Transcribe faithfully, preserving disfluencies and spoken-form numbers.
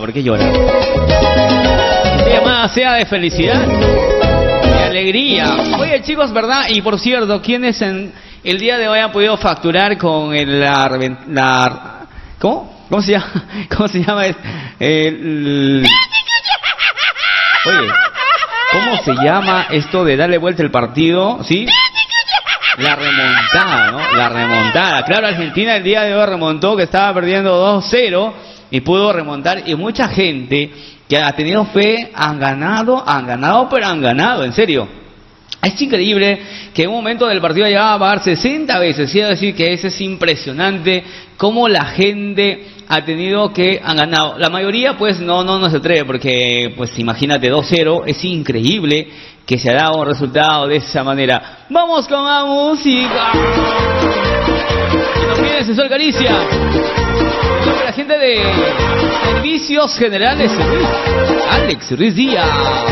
¿por qué llora? Esta llamada sea de felicidad, de alegría. Oye, chicos, ¿verdad? Y por cierto, ¿quiénes en el día de hoy han podido facturar con el, la, la... ¿Cómo? ¿Cómo se llama? ¿Cómo se llama? El... Oye, ¿cómo se llama esto de darle vuelta el partido? ¿Sí? La remontada, ¿no? La remontada. Claro, Argentina el día de hoy remontó, que estaba perdiendo dos cero y pudo remontar. Y mucha gente que ha tenido fe han ganado, han ganado, pero han ganado, en serio. Es increíble que en un momento del partido llegaba a pagar sesenta veces. Quiero decir que eso es impresionante cómo la gente ha tenido que han ganado. La mayoría pues no no, no se atreve porque pues imagínate dos cero. Es increíble que se ha dado un resultado de esa manera. Vamos con la música. Que nos viene Sensor Caricia. La gente de Servicios Generales, Alex Ruiz Díaz.